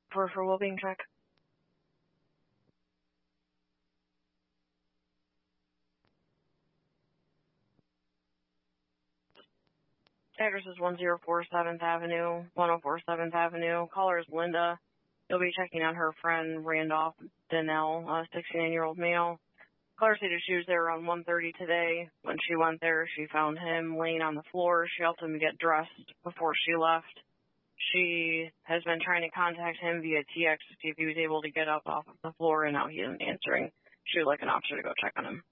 for well-being check. Address is 104 7th Avenue, 104 7th Avenue. Caller is Linda. You'll be checking on her friend, Randolph Donnell, a 69-year-old male. Caller stated she was there around 1:30 today. When she went there, she found him laying on the floor. She helped him get dressed before she left. She has been trying to contact him via TX to see if he was able to get up off of the floor, and now he isn't answering. She would like an officer to go check on him.